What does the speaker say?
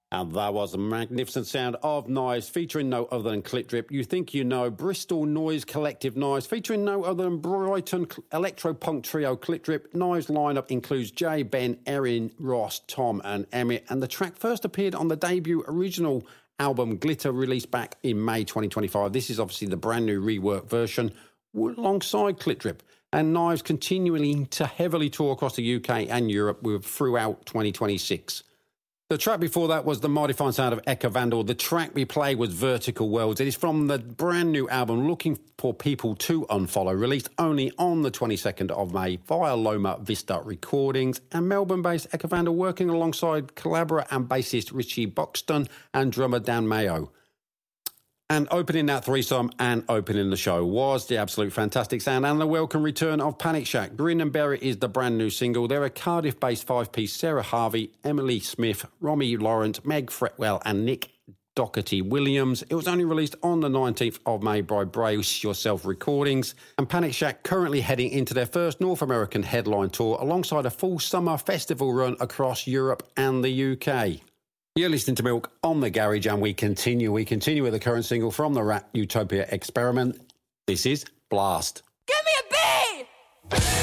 And that was a magnificent sound of Knives featuring no other than Clip Drip. You think you know Bristol Noise Collective Knives featuring no other than Brighton electro-punk trio Clip Drip. Knives lineup includes Jay, Ben, Erin, Ross, Tom and Emmett. And the track first appeared on the debut original album Glitter, released back in May 2025. This is obviously the brand new reworked version alongside Clip Drip. And Knives continuing to heavily tour across the UK and Europe throughout 2026. The track before that was the mighty fine sound of Eka Vandal. The track we played was Vertical Worlds. It is from the brand new album Looking for People to Unfollow, released only on the 22nd of May via Loma Vista Recordings, and Melbourne-based Eka Vandal working alongside collaborator and bassist Richie Buxton and drummer Dan Mayo. And opening that threesome and opening the show was the absolute fantastic sound and the welcome return of Panic Shack. Grin and Bear It is the brand new single. They're a Cardiff-based five-piece: Sarah Harvey, Emily Smith, Romy Lawrence, Meg Fretwell and Nick Doherty Williams. It was only released on the 19th of May by Brace Yourself Recordings. And Panic Shack currently heading into their first North American headline tour alongside a full summer festival run across Europe and the UK. You're listening to Milk on The Garage, and we continue with the current single from the Rat Utopia experiment. This is Blast. Give me a B!